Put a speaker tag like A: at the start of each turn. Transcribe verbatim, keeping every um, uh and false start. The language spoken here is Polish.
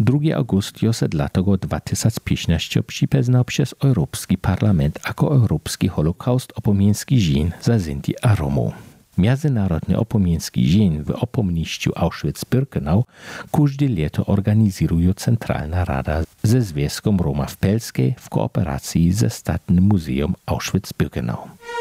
A: drugiego augusta dlatego dwa tysiące piętnaście przypeznał przez Europejski Parlament jako Europejski Holokaust opomieński dzień za Sinti a Romów. Międzynarodny opomieński dzień w opomniściu Auschwitz-Birkenau każde lato organizuje Centralna Rada ze Związkiem Roma w Pelskiej w kooperacji ze Statnym Muzeum Auschwitz-Birkenau.